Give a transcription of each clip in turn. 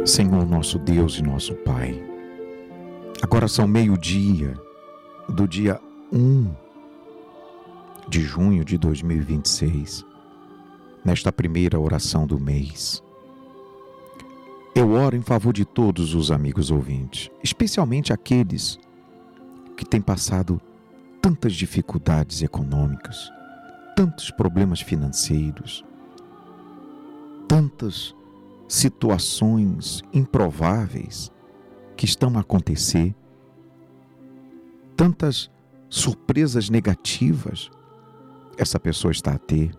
Senhor nosso Deus e nosso Pai, agora são 12:00 do dia 1 de junho de 2026, nesta primeira oração do mês. Eu oro em favor de todos os amigos ouvintes, especialmente aqueles que têm passado tantas dificuldades econômicas, tantos problemas financeiros, tantas situações improváveis que estão a acontecer, tantas surpresas negativas essa pessoa está a ter.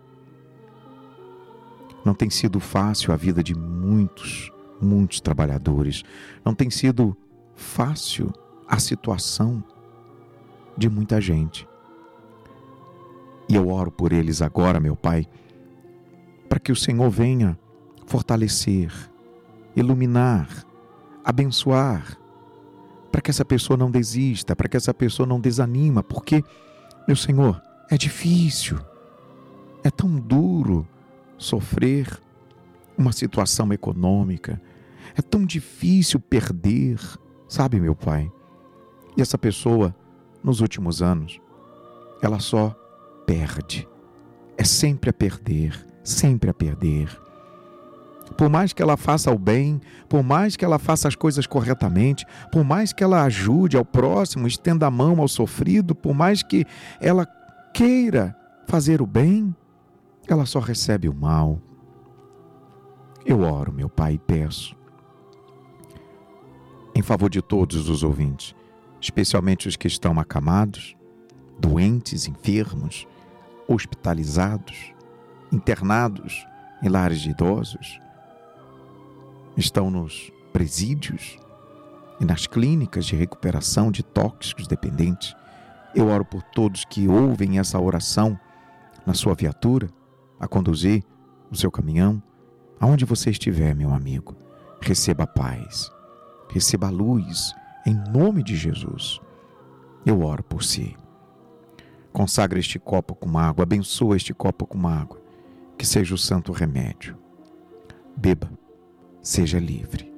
Não tem sido fácil a vida de muitos trabalhadores. Não tem sido fácil a situação de muita gente. E eu oro por eles agora, meu Pai, para que o Senhor venha fortalecer, iluminar, abençoar, para que essa pessoa não desista, para que essa pessoa não desanima, porque, meu Senhor, é difícil, é tão duro sofrer uma situação econômica, é tão difícil perder, sabe, meu Pai? E essa pessoa, nos últimos anos, ela só perde, é sempre a perder, sempre a perder. Por mais que ela faça o bem, por mais que ela faça as coisas corretamente, por mais que ela ajude ao próximo, estenda a mão ao sofrido, por mais que ela queira fazer o bem, ela só recebe o mal. Eu oro, meu Pai, e peço em favor de todos os ouvintes, especialmente os que estão acamados, doentes, enfermos, hospitalizados, internados em lares de idosos, estão nos presídios e nas clínicas de recuperação de tóxicos dependentes. Eu oro por todos que ouvem essa oração na sua viatura, a conduzir o seu caminhão, aonde você estiver, meu amigo. Receba a paz, receba a luz, em nome de Jesus. Eu oro por si. Consagra este copo com água, abençoa este copo com água, que seja o santo remédio. Beba, seja livre.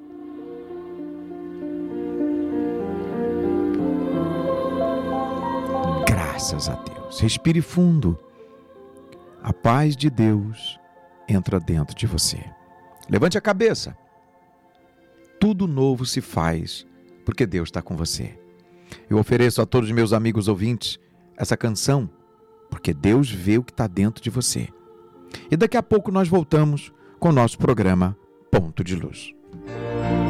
Graças a Deus. Respire fundo. A paz de Deus entra dentro de você. Levante a cabeça. Tudo novo se faz porque Deus está com você. Eu ofereço a todos os meus amigos ouvintes essa canção porque Deus vê o que está dentro de você. E daqui a pouco nós voltamos com o nosso programa Ponto de Luz.